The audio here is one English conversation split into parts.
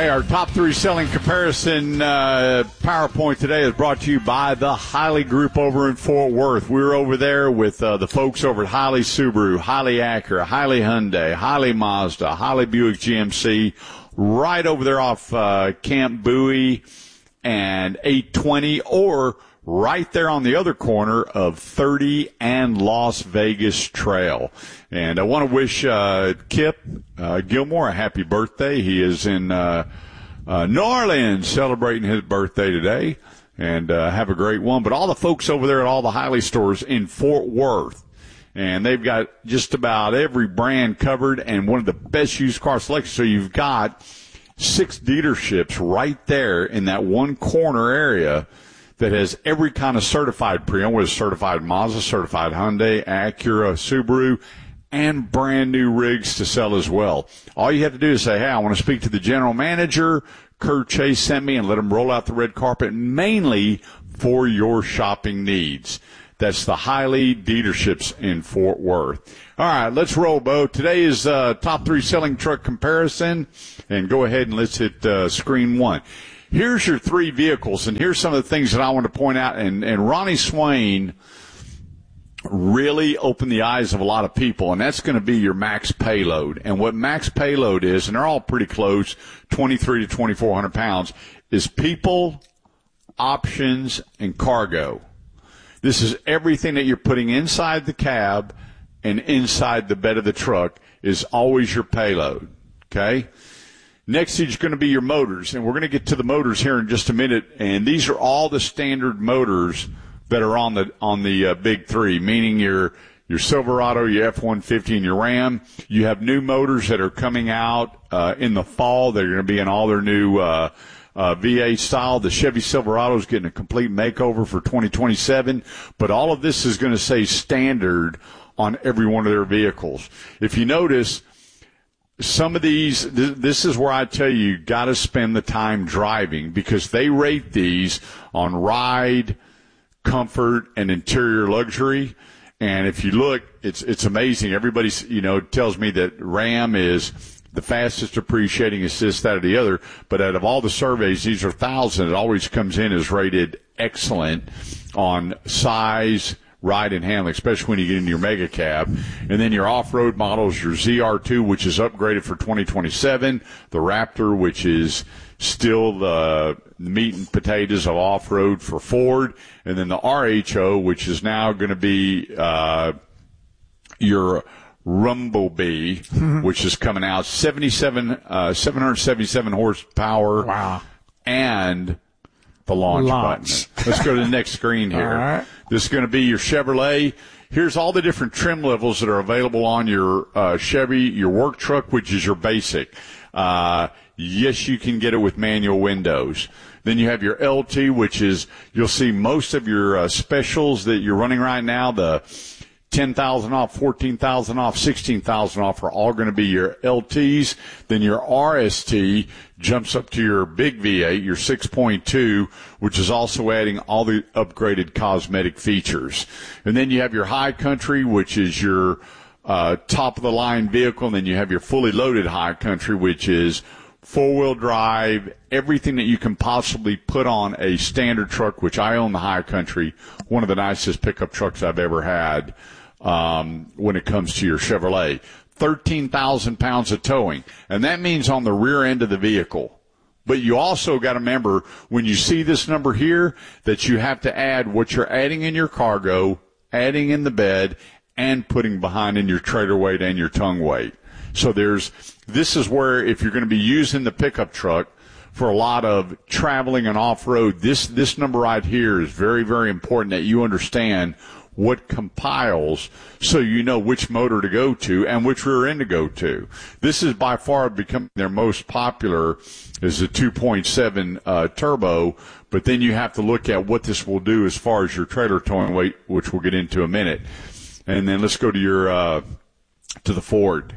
Hey, our top three selling comparison PowerPoint today is brought to you by the Hiley Group over in Fort Worth. We're over there with the folks over at Hiley Subaru, Hiley Acura, Hiley Hyundai, Hiley Mazda, Hiley Buick GMC, right over there off Camp Bowie and 820, or right there on the other corner of 30 and Las Vegas Trail. And I want to wish Kip Gilmore a happy birthday. He is in New Orleans celebrating his birthday today, and have a great one. But all the folks over there at all the Hiley stores in Fort Worth, and they've got just about every brand covered and one of the best used car selections. So you've got 6 dealerships right there in that one corner area that has every kind of certified pre-owned, with certified Mazda, certified Hyundai, Acura, Subaru, and brand new rigs to sell as well. All you have to do is say, hey, I want to speak to the general manager. Kurt Chase sent me, and let him roll out the red carpet, mainly for your shopping needs. That's the Hiley dealerships in Fort Worth. All right, let's roll, Bo. Today is top 3 selling truck comparison, and go ahead and let's hit screen 1. Here's your 3 vehicles, and here's some of the things that I want to point out. And Ronnie Swain really opened the eyes of a lot of people, and that's going to be your max payload. And what max payload is, and they're all pretty close, 23 to 2,400 pounds, is people, options, and cargo. This is everything that you're putting inside the cab and inside the bed of the truck is always your payload, okay? Next is going to be your motors, and we're going to get to the motors here in just a minute. And these are all the standard motors that are on the big 3, meaning your Silverado, your F-150, and your Ram. You have new motors that are coming out in the fall. They're going to be in all their new V8 style. The Chevy Silverado is getting a complete makeover for 2027. But all of this is going to say standard on every one of their vehicles. If you notice, some of these, this is where I tell you got to spend the time driving, because they rate these on ride, comfort, and interior luxury. And if you look, it's amazing. Everybody, tells me that Ram is the fastest appreciating, is this, that, or the other. But out of all the surveys, these are 1,000. It always comes in as rated excellent on size, ride, and handling, especially when you get into your mega cab. And then your off-road models, your ZR2, which is upgraded for 2027, the Raptor, which is still the meat and potatoes of off-road for Ford, and then the RHO, which is now going to be your Rumblebee, which is coming out 777 horsepower. Wow. And the launch button. Let's go to the next screen here. All right. This is going to be your Chevrolet. Here's all the different trim levels that are available on your Chevy, your work truck, which is your basic. Yes, you can get it with manual windows. Then you have your LT, which is, you'll see most of your specials that you're running right now, the 10,000 off, 14,000 off, 16,000 off are all going to be your LTs. Then your RST jumps up to your big V8, your 6.2, which is also adding all the upgraded cosmetic features. And then you have your High Country, which is your top-of-the-line vehicle. And then you have your fully loaded High Country, which is four-wheel drive, everything that you can possibly put on a standard truck, which I own the High Country, one of the nicest pickup trucks I've ever had. When it comes to your Chevrolet, 13,000 pounds of towing, and that means on the rear end of the vehicle. But you also got to remember, when you see this number here, that you have to add what you're adding in your cargo, adding in the bed, and putting behind in your trailer weight and your tongue weight. So this is where, if you're going to be using the pickup truck for a lot of traveling and off-road, this number right here is very, very important that you understand what compiles, so you know which motor to go to and which rear end to go to. This is by far becoming their most popular, is the 2.7 turbo, but then you have to look at what this will do as far as your trailer towing weight, which we'll get into in a minute. And then let's go to your to the Ford.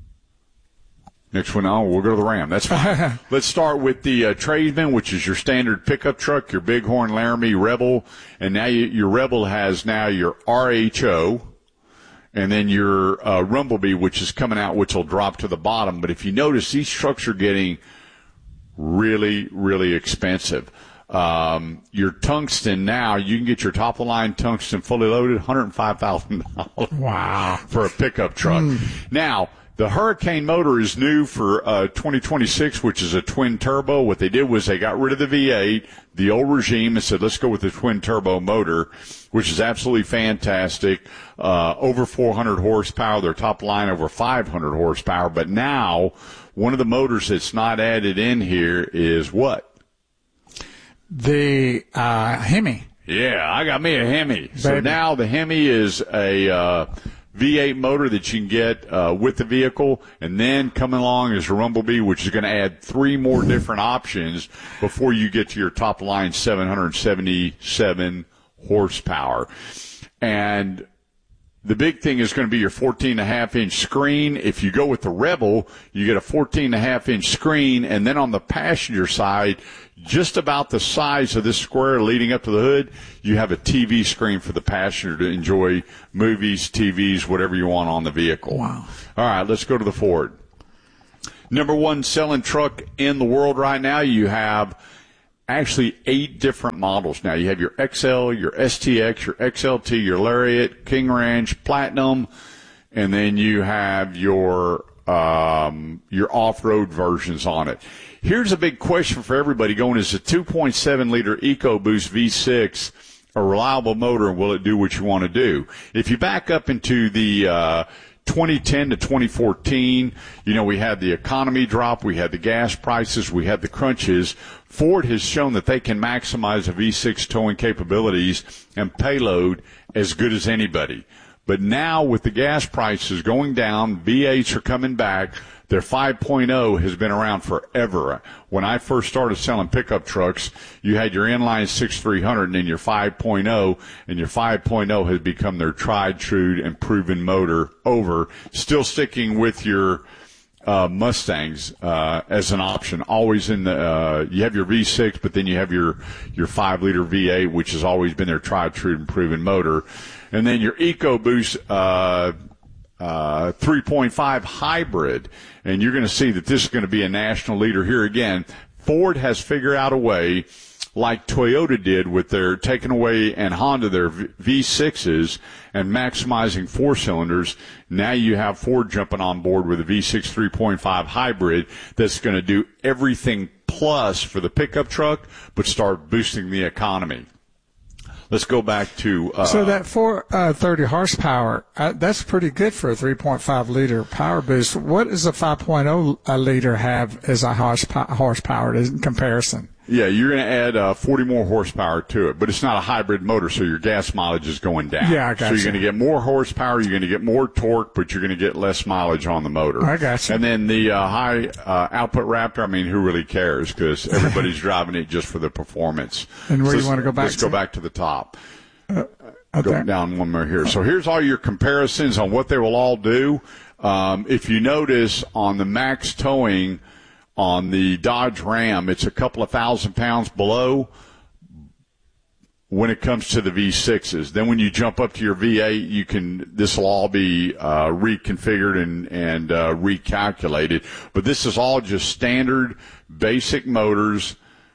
Next one, we'll go to the Ram. That's fine. Let's start with the Tradesman, which is your standard pickup truck, your Bighorn, Laramie, Rebel, and now your Rebel has now your RHO, and then your Rumblebee, which is coming out, which will drop to the bottom. But if you notice, these trucks are getting really, really expensive. Your tungsten now, you can get your top of the line tungsten fully loaded, $105,000. Wow. For a pickup truck. Now, the Hurricane motor is new for 2026, which is a twin turbo. What they did was they got rid of the V8, the old regime, and said, let's go with the twin turbo motor, which is absolutely fantastic. Over 400 horsepower. Their top line over 500 horsepower. But now, one of the motors that's not added in here is what? The Hemi. Yeah, I got me a Hemi. So now the Hemi is a V8 motor that you can get with the vehicle, and then coming along is a Rumblebee, which is going to add 3 more different options before you get to your top line 777 horsepower. And the big thing is going to be your 14.5-inch screen. If you go with the Rebel, you get a 14.5-inch screen, and then on the passenger side, just about the size of this square leading up to the hood, you have a TV screen for the passenger to enjoy movies, TVs, whatever you want on the vehicle. Wow. All right, let's go to the Ford. Number 1 selling truck in the world right now. You have actually 8 different models now. You have your XL, your STX, your XLT, your Lariat, King Ranch, Platinum, and then you have your off-road versions on it. Here's a big question for everybody going, is the 2.7-liter EcoBoost V6 a reliable motor, and will it do what you want to do? If you back up into the 2010 to 2014, we had the economy drop, we had the gas prices, we had the crunches. Ford has shown that they can maximize a V6 towing capabilities and payload as good as anybody. But now with the gas prices going down, V8s are coming back. Their 5.0 has been around forever. When I first started selling pickup trucks, you had your inline 6300 and then your 5.0, and your 5.0 has become their tried, true, and proven motor over. Still sticking with your Mustangs as an option. Always in the you have your V6, but then you have your 5-liter V8, which has always been their tried, true, and proven motor. And then your EcoBoost 3.5 hybrid, and you're going to see that this is going to be a national leader here again. Ford has figured out a way, like Toyota did with their taking away, and Honda their V6s and maximizing 4 cylinders. Now you have Ford jumping on board with a V6 3.5 hybrid that's going to do everything plus for the pickup truck, but start boosting the economy. Let's go back to so that 430 horsepower, that's pretty good for a 3.5-liter power boost. What does a 5.0 liter have as a horsepower in comparison? Yeah, you're going to add 40 more horsepower to it, but it's not a hybrid motor, so your gas mileage is going down. Yeah, I got you. So you're going to get more horsepower, you're going to get more torque, but you're going to get less mileage on the motor. I got you. And then the high output Raptor, I mean, who really cares? Because everybody's driving it just for the performance. And where do you want to go back Let's go back to the top. Okay. Go down one more here. So here's all your comparisons on what they will all do. If you notice on the max towing on the Dodge Ram, it's a couple of thousand pounds below when it comes to the V6s. Then when you jump up to your V8, this will all be reconfigured and recalculated. But this is all just standard basic motors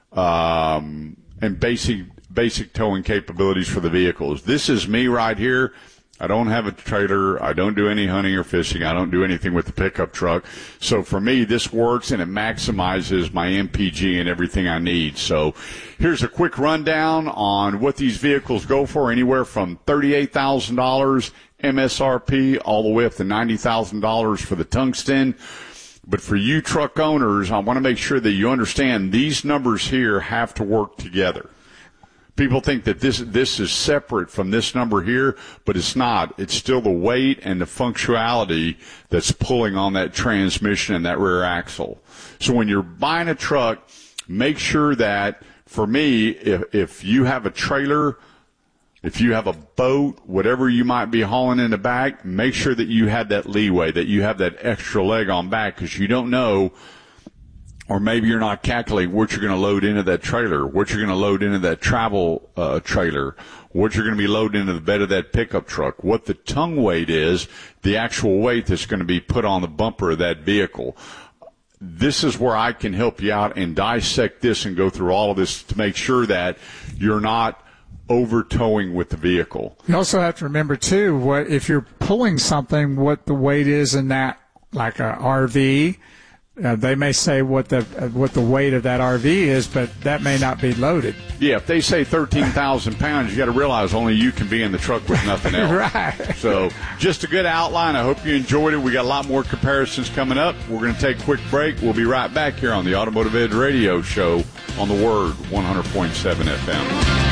and basic towing capabilities for the vehicles. This is me right here. I don't have a trailer. I don't do any hunting or fishing. I don't do anything with the pickup truck. So for me, this works, and it maximizes my MPG and everything I need. So here's a quick rundown on what these vehicles go for, anywhere from $38,000 MSRP all the way up to $90,000 for the Tungsten. But for you truck owners, I want to make sure that you understand these numbers here have to work together. People think that this is separate from this number here, but it's not. It's still the weight and the functionality that's pulling on that transmission and that rear axle. So when you're buying a truck, make sure that, for me, if you have a trailer, if you have a boat, whatever you might be hauling in the back, make sure that you have that leeway, that you have that extra leg on back, because you don't know, or maybe you're not calculating what you're going to load into that trailer, what you're going to load into that travel trailer, what you're going to be loading into the bed of that pickup truck, what the tongue weight is, the actual weight that's going to be put on the bumper of that vehicle. this is where I can help you out and dissect this and go through all of this to make sure that you're not over towing with the vehicle. You also have to remember, too, what if you're pulling something, what the weight is in that, like a RV. They may say what the weight of that RV is, but that may not be loaded. Yeah, if they say 13,000 pounds, you got to realize only you can be in the truck with nothing else. Right. So just a good outline. I hope you enjoyed it. We got a lot more comparisons coming up. We're going to take a quick break. We'll be right back here on the Automotive Edge Radio Show on the Word 100.7 FM.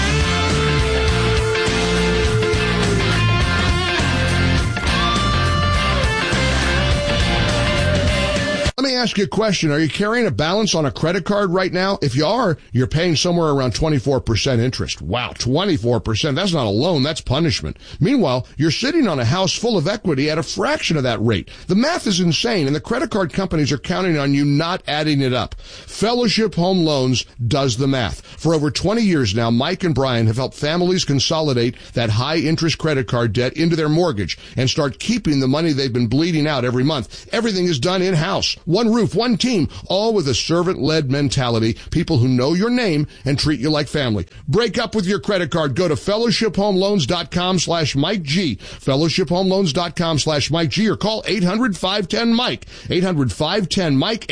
Let me ask you a question. Are you carrying a balance on a credit card right now? If you are, you're paying somewhere around 24% interest. Wow, 24%. That's not a loan, that's punishment. Meanwhile, you're sitting on a house full of equity at a fraction of that rate. The math is insane, and the credit card companies are counting on you not adding it up. Fellowship Home Loans does the math. For over 20 years now, Mike and Brian have helped families consolidate that high-interest credit card debt into their mortgage and start keeping the money they've been bleeding out every month. Everything is done in-house. One roof, one team, all with a servant-led mentality, people who know your name and treat you like family. Break up with your credit card. Go to fellowshiphomeloans.com/Mike G. fellowshiphomeloans.com/Mike G, or call 800-510-MIKE. 800-510-MIKE,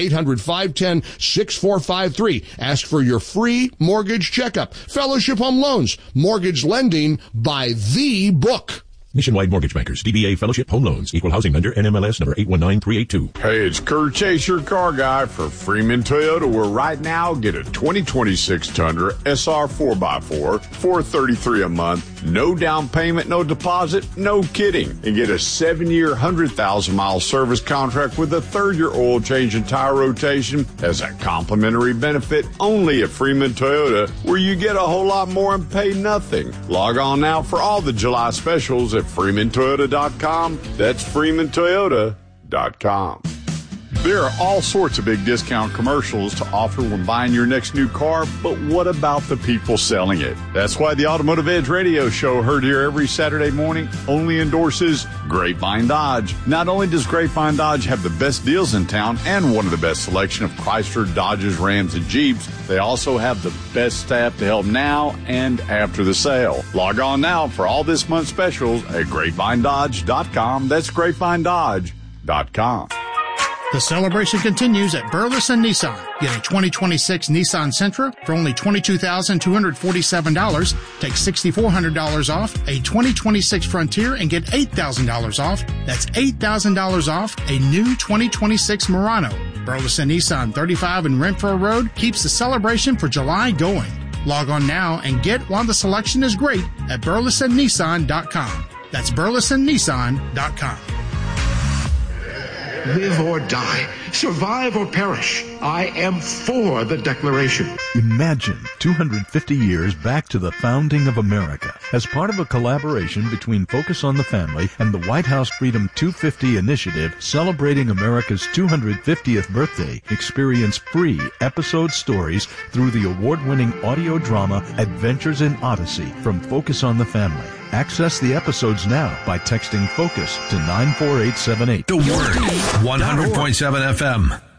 800-510-6453. Ask for your free mortgage checkup. Fellowship Home Loans. Mortgage lending by the book. Nationwide Mortgage Bankers, DBA Fellowship Home Loans, Equal Housing Lender, NMLS number 819382. Hey, it's Kurt Chase, your car guy for Freeman Toyota, where right now get a 2026 Tundra SR 4x4, $433 a month, no down payment, no deposit, no kidding, and get a 7-year, 100,000-mile service contract with a 3rd-year oil change and tire rotation as a complimentary benefit only at Freeman Toyota, where you get a whole lot more and pay nothing. Log on now for all the July specials at FreemanToyota.com. That's FreemanToyota.com. There are all sorts of big discount commercials to offer when buying your next new car, but what about the people selling it? That's why the Automotive Edge Radio Show, heard here every Saturday morning, only endorses Grapevine Dodge. Not only does Grapevine Dodge have the best deals in town and one of the best selection of Chrysler, Dodges, Rams, and Jeeps, they also have the best staff to help now and after the sale. Log on now for all this month's specials at GrapevineDodge.com. That's GrapevineDodge.com. The celebration continues at Burleson Nissan. Get a 2026 Nissan Sentra for only $22,247. Take $6,400 off a 2026 Frontier and get $8,000 off. That's $8,000 off a new 2026 Murano. Burleson Nissan, 35 and Renfro Road, keeps the celebration for July going. Log on now and get while the selection is great at BurlesonNissan.com. That's BurlesonNissan.com. Live or die, survive or perish, I am for the Declaration. Imagine 250 years back to the founding of America. As part of a collaboration between Focus on the Family and the White House Freedom 250 initiative celebrating America's 250th birthday, experience free episode stories through the award-winning audio drama Adventures in Odyssey from Focus on the Family. Access the episodes now by texting FOCUS to 94878. The Word, 100.7 FM.